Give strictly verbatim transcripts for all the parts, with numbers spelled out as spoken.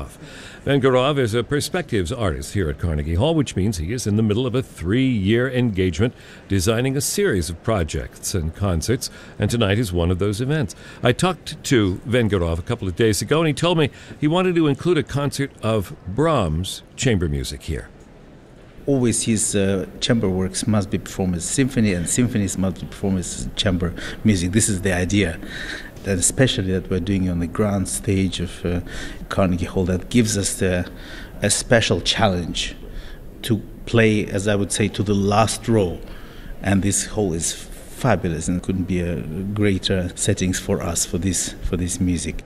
Vengerov. Vengerov is a perspectives artist here at Carnegie Hall, which means he is in the middle of a three-year engagement designing a series of projects and concerts, and tonight is one of those events. I talked to Vengerov a couple of days ago, and he told me he wanted to include a concert of Brahms' chamber music here. Always his uh, chamber works must be performed as symphony, and symphonies must be performed as chamber music. This is the idea. And especially that we're doing on the grand stage of uh, Carnegie Hall, that gives us the, a special challenge to play, as I would say, to the last row. And this hall is fabulous, and couldn't be a greater settings for us for this for this music.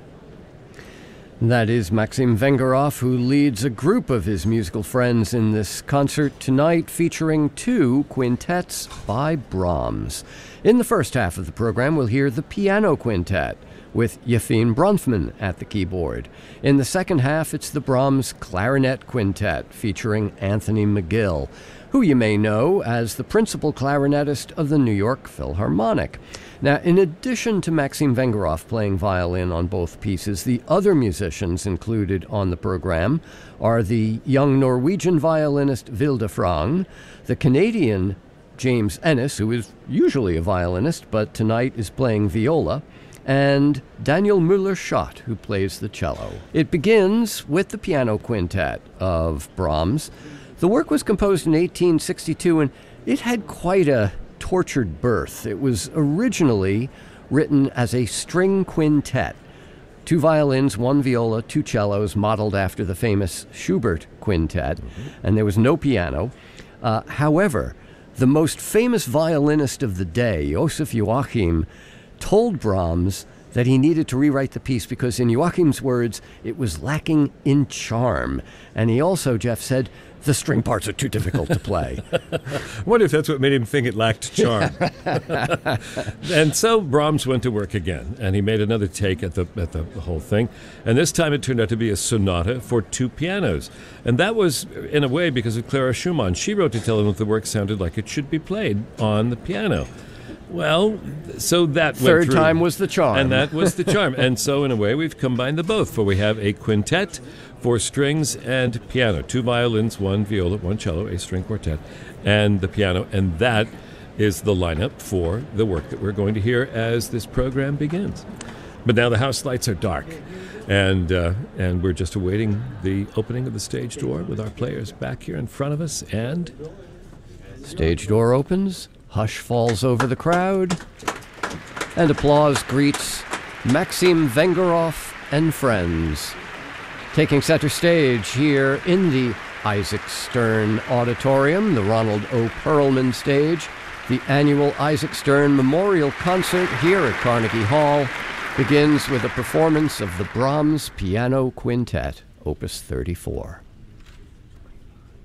That is Maxim Vengerov, who leads a group of his musical friends in this concert tonight featuring two quintets by Brahms. In the first half of the program, we'll hear the piano quintet with Yefim Bronfman at the keyboard. In the second half, it's the Brahms clarinet quintet featuring Anthony McGill, who you may know as the principal clarinetist of the New York Philharmonic. Now, in addition to Maxim Vengerov playing violin on both pieces, the other musicians included on the program are the young Norwegian violinist Vilde Frang, the Canadian James Ennis, who is usually a violinist but tonight is playing viola, and Daniel Müller-Schott, who plays the cello. It begins with the piano quintet of Brahms. The work was composed in eighteen sixty-two, and it had quite a tortured birth. It was originally written as a string quintet. Two violins, one viola, two cellos, modeled after the famous Schubert quintet, mm-hmm. and there was no piano. Uh, however, the most famous violinist of the day, Joseph Joachim, told Brahms that he needed to rewrite the piece because, in Joachim's words, it was lacking in charm. And he also, Jeff, said, the string parts are too difficult to play. I wonder if that's what made him think it lacked charm. And so Brahms went to work again, and he made another take at the at the whole thing. And this time it turned out to be a sonata for two pianos. And that was, in a way, because of Clara Schumann. She wrote to tell him that the work sounded like it should be played on the piano. Well, so that Third went through. time was the charm. And that was the charm. And so, in a way, we've combined the both, for we have a quintet for strings and piano. Two violins, one viola, one cello, a string quartet, and the piano. And that is the lineup for the work that we're going to hear as this program begins. But now the house lights are dark, and uh, and we're just awaiting the opening of the stage door with our players back here in front of us. And stage door opens, hush falls over the crowd, and applause greets Maxim Vengerov and friends. Taking center stage here in the Isaac Stern Auditorium, the Ronald O. Perelman stage, the annual Isaac Stern Memorial Concert here at Carnegie Hall begins with a performance of the Brahms Piano Quintet, Opus thirty-four.